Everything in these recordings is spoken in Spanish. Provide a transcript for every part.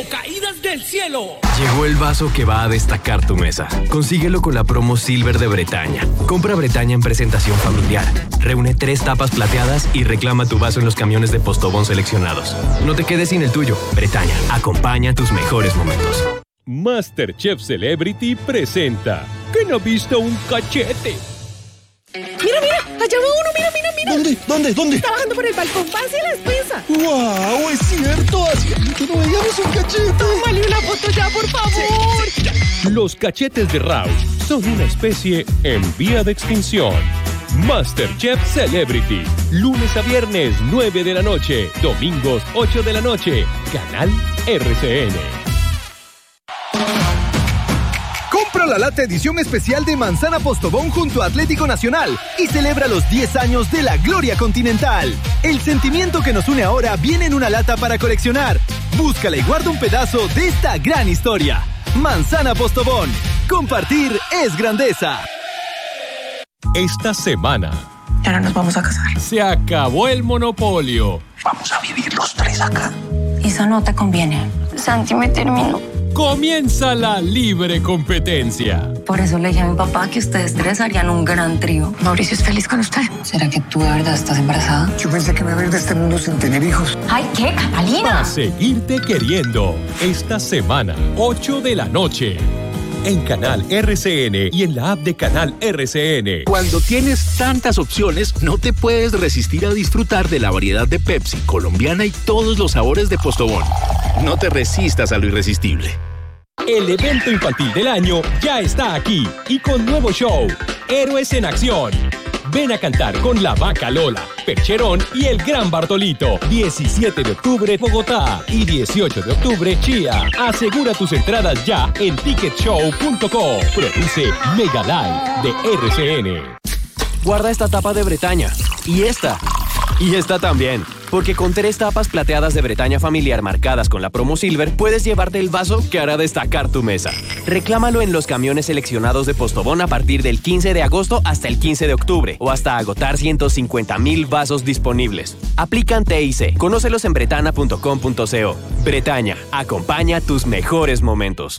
como caídas del cielo. Llegó el vaso que va a destacar tu mesa. Consíguelo con la promo Silver de Bretaña. Compra Bretaña en presentación familiar. Reúne 3 tapas plateadas y reclama tu vaso en los camiones de Postobón seleccionados. No te quedes sin el tuyo. Bretaña, acompaña tus mejores momentos. MasterChef Celebrity presenta ¿Quién ha visto un cachete? Mira, allá va uno, mira. ¿Dónde? Está bajando por el balcón, pase la despensa. ¡Wow! ¡Es cierto! Hacía mucho no veíamos un cachete. Tómale una foto ya, por favor. Los cachetes de Rausch son una especie en vía de extinción. MasterChef Celebrity, lunes a viernes 9 de la noche, domingos 8 de la noche, canal RCN. Compra la lata edición especial de Manzana Postobón junto a Atlético Nacional y celebra los 10 años de la gloria continental. El sentimiento que nos une ahora viene en una lata para coleccionar. Búscala y guarda un pedazo de esta gran historia. Manzana Postobón. Compartir es grandeza. Esta semana Ya no nos vamos a casar. se acabó el monopolio. Vamos a vivir los 3 acá. Eso no te conviene. Santi me terminó. Comienza la libre competencia. Por eso le dije a mi papá que ustedes 3 harían un gran trío. Mauricio es feliz con usted. ¿Será que tú de verdad estás embarazada? Yo pensé que me iba a ir de este mundo sin tener hijos. ¡Ay, qué, Catalina! A seguirte queriendo. Esta semana, 8 de la noche. En Canal RCN y en la app de Canal RCN. Cuando tienes tantas opciones, no te puedes resistir a disfrutar de la variedad de Pepsi, colombiana y todos los sabores de Postobón. No te resistas a lo irresistible. El evento infantil del año ya está aquí y con nuevo show, Héroes en Acción. Ven a cantar con La Vaca Lola, Percherón y el Gran Bartolito. 17 de octubre, Bogotá. Y 18 de octubre, Chía. Asegura tus entradas ya en ticketshow.co. Produce Mega Live de RCN. Guarda esta tapa de Bretaña. Y esta. Y esta también. Porque con 3 tapas plateadas de Bretaña familiar marcadas con la promo Silver, puedes llevarte el vaso que hará destacar tu mesa. Reclámalo en los camiones seleccionados de Postobón a partir del 15 de agosto hasta el 15 de octubre o hasta agotar 150,000 vasos disponibles. Aplican TIC. Conócelos en bretana.com.co. Bretaña, acompaña tus mejores momentos.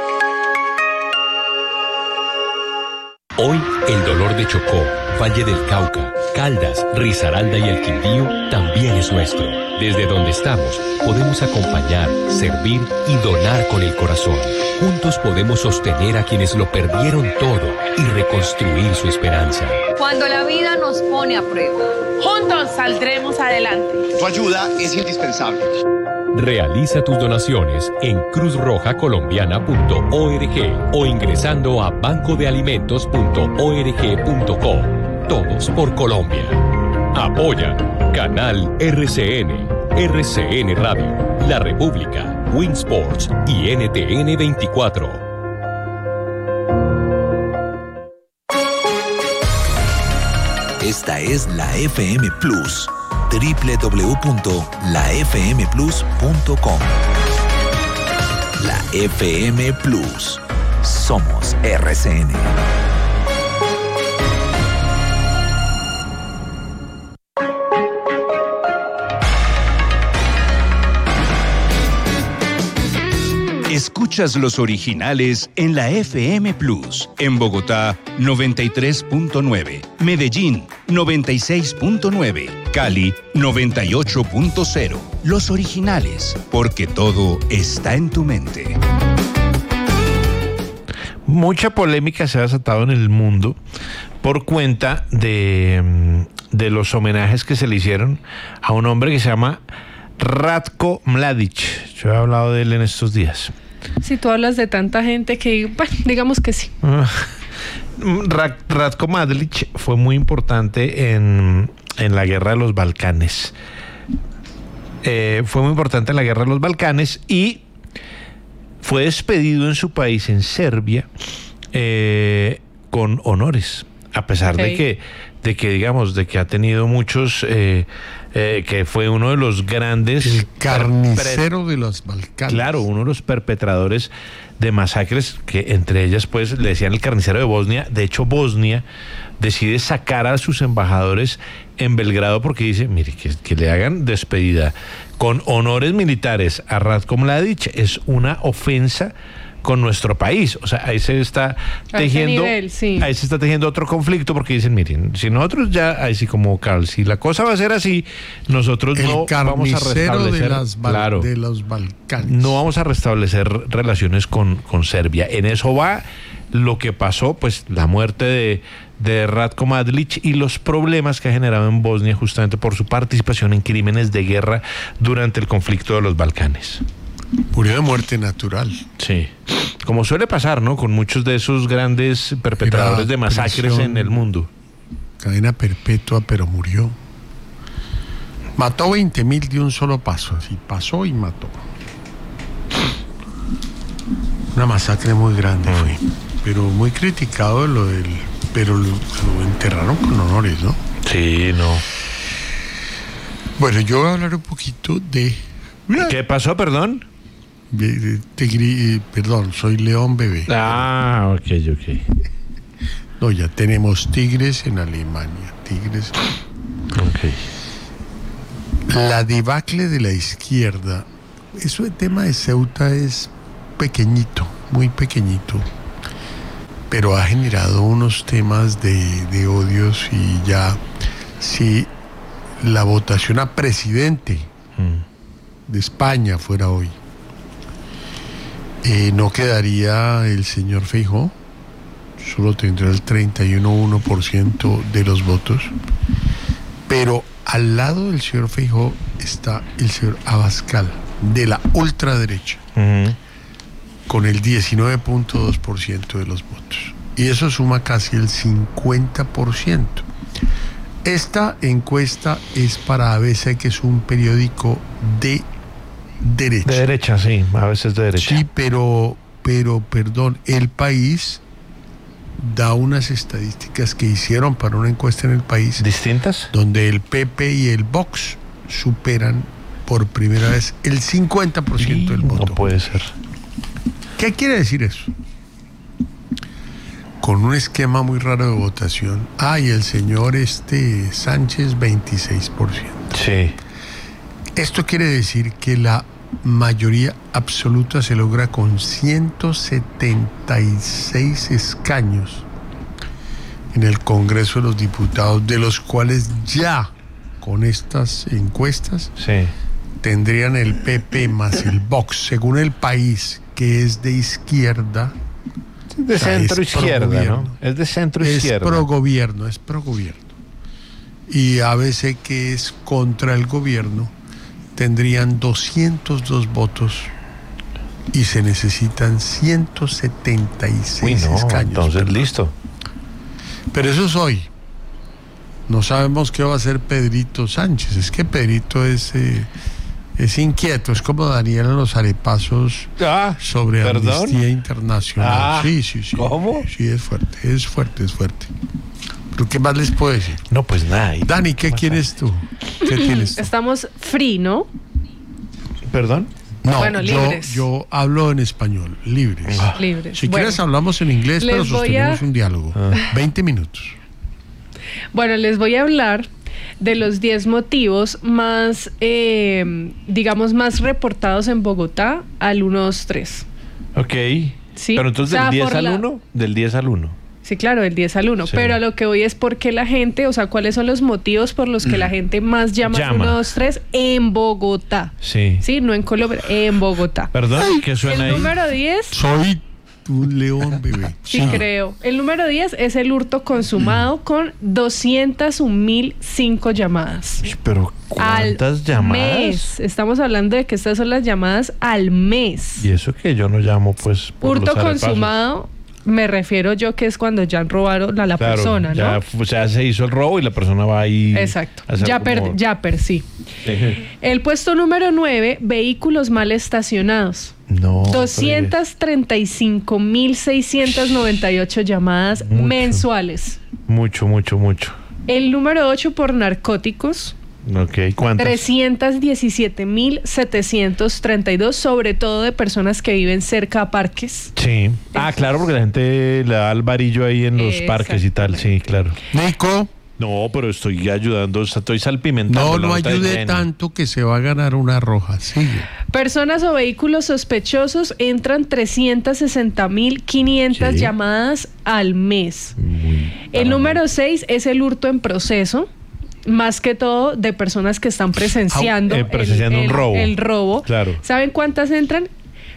Hoy, el dolor de Chocó, Valle del Cauca, Caldas, Risaralda y el Quindío también es nuestro. Desde donde estamos, podemos acompañar, servir y donar con el corazón. Juntos podemos sostener a quienes lo perdieron todo y reconstruir su esperanza. Cuando la vida nos pone a prueba, juntos saldremos adelante. Tu ayuda es indispensable. Realiza tus donaciones en cruzrojacolombiana.org o ingresando a bancodealimentos.org.co. Todos por Colombia. Apoya Canal RCN, RCN Radio, La República, Winsports y NTN 24. Esta es la FM Plus. www.lafmplus.com. La FM Plus. Somos RCN. Escuchas los originales en la FM Plus. En Bogotá, 93.9. Medellín, 96.9. Cali, 98.0. Los originales, porque todo está en tu mente. Mucha polémica se ha desatado en el mundo por cuenta de los homenajes que se le hicieron a un hombre que se llama Ratko Mladic. Yo he hablado de él en estos días. Si tú hablas de tanta gente que, bueno, digamos que sí. Ratko Mladic fue muy importante en la guerra de los Balcanes. Fue muy importante en la guerra de los Balcanes y fue despedido en su país, en Serbia, con honores, a pesar de que ha tenido muchos, que fue uno de los grandes... El carnicero de los Balcanes. Claro, uno de los perpetradores de masacres, que entre ellas pues le decían el carnicero de Bosnia. De hecho, Bosnia decide sacar a sus embajadores en Belgrado porque dice, mire, que le hagan despedida con honores militares a Ratko Mladic es una ofensa con nuestro país. O sea, ahí se está tejiendo ahí se está tejiendo otro conflicto, porque dicen, miren, si nosotros ya, ahí sí como Carl, si la cosa va a ser así, nosotros no vamos a restablecer de los Balcanes. No vamos a restablecer relaciones con Serbia. En eso va lo que pasó, pues la muerte de Ratko Mladic y los problemas que ha generado en Bosnia justamente por su participación en crímenes de guerra durante el conflicto de los Balcanes. Murió de muerte natural. Sí, como suele pasar, ¿no? Con muchos de esos grandes perpetradores de masacres en el mundo. Cadena perpetua, pero murió. Mató 20.000 de un solo paso. Así pasó y mató. Una masacre muy grande fue. Pero muy criticado pero lo enterraron con honores, ¿no? Sí, no. Bueno, yo voy a hablar un poquito de... ¿Qué pasó, perdón? Perdón, soy León Bebé. Ah, ok. No, ya tenemos tigres en Alemania. Tigres. Ok. La debacle de la izquierda. Eso de tema de Ceuta es pequeñito, muy pequeñito. Pero ha generado unos temas de odios y ya, si la votación a presidente de España fuera hoy, no quedaría el señor Feijóo, solo tendrá el 31,1% de los votos, pero al lado del señor Feijóo está el señor Abascal, de la ultraderecha, con el 19,2% de los votos. Y eso suma casi el 50%. Esta encuesta es para ABC, que es un periódico de derecha. De derecha, sí, a veces de derecha. Sí, pero perdón, El País da unas estadísticas que hicieron para una encuesta en El País. ¿Distintas? Donde el PP y el Vox superan por primera vez el 50% del voto. No puede ser. ¿Qué quiere decir eso? Con un esquema muy raro de votación. Y el señor Sánchez, 26%. Sí. Esto quiere decir que la mayoría absoluta se logra con 176 escaños en el Congreso de los Diputados, de los cuales ya con estas encuestas tendrían el PP más el Vox, según El País, que es de izquierda. De centro izquierda, ¿no? Es de centro izquierda. Es pro gobierno. Y ABC, que es contra el gobierno, tendrían 202 votos y se necesitan 176 escaños. Entonces, listo. Pero eso es hoy. No sabemos qué va a hacer Pedrito Sánchez. Es que Pedrito es inquieto, es como Daniel en los arepazos sobre Amnistía Internacional. Sí. ¿Cómo? Sí, es fuerte. ¿Pero qué más les puedo decir? No, pues nada. Dani, ¿qué quieres tú? ¿Qué tienes tú? Estamos free, ¿no? ¿Perdón? No, bueno, libres. Yo hablo en español, libres. Libres. Si quieres hablamos en inglés, pero sostenemos un diálogo. 20 minutos. Bueno, les voy a hablar de los 10 motivos más, digamos, más reportados en Bogotá al 123. Ok. ¿Sí? Pero entonces del 10 al 1, del 10 al 1. Sí, claro, del 10 al 1. Sí. Pero a lo que voy es por qué la gente, o sea, cuáles son los motivos por los que la gente más llama al 123 en Bogotá. Sí. Sí, no en Colombia, en Bogotá. Perdón, ¿qué suena ahí? El número 10. Soy un león, bebé. Sí, creo. El número 10 es el hurto consumado con 201.005 llamadas. Pero ¿cuántas llamadas? Mes. Estamos hablando de que estas son las llamadas al mes. Y eso que yo no llamo, pues, por hurto consumado. Me refiero yo que es cuando ya robaron a la persona, ¿no? Ya, o sea, se hizo el robo y la persona va ahí. Exacto. Yapper, sí. El puesto número 9, vehículos mal estacionados. No. 235.698 llamadas mensuales. Mucho. El número 8, por narcóticos. Ok, ¿cuántas? 317.732, sobre todo de personas que viven cerca a parques. Sí. Claro, porque la gente le da el varillo ahí en los parques y tal, sí, claro. Nico. No, pero estoy ayudando, estoy salpimentando. No ayude tanto que se va a ganar una roja. Sigue. Personas o vehículos sospechosos entran 360.500 llamadas al mes. El número 6 es el hurto en proceso. Más que todo de personas que están presenciando un robo. El robo. Claro. ¿Saben cuántas entran?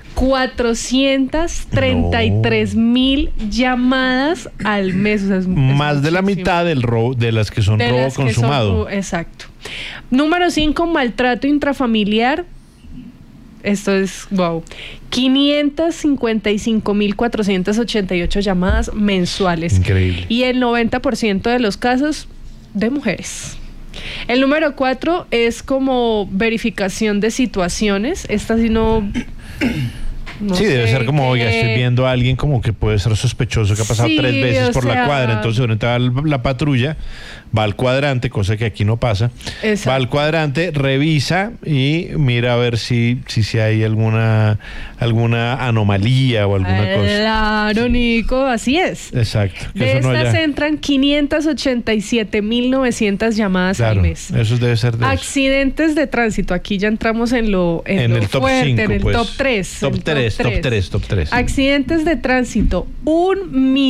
433.000 llamadas al mes. O sea, más de la mitad del robo, de las que son robo consumado. Exacto. Número 5, maltrato intrafamiliar. Esto es, wow, 555.488 llamadas mensuales. Increíble. Y el 90% de los casos de mujeres. El número 4 es como verificación de situaciones. Esta sí no sí, debe ser como, oiga, estoy viendo a alguien como que puede ser sospechoso, que ha pasado 3 veces por la cuadra, entonces ahorita va la patrulla, va al cuadrante, cosa que aquí no pasa. Exacto. Va al cuadrante, revisa y mira a ver si hay alguna anomalía o alguna cosa. Claro, Nico, así es. Exacto. De estas entran 587.900 llamadas al mes. Eso debe ser de accidentes de tránsito, aquí ya entramos en el top fuerte, 5, en el pues. top 3. Top 3. Accidentes de tránsito, 1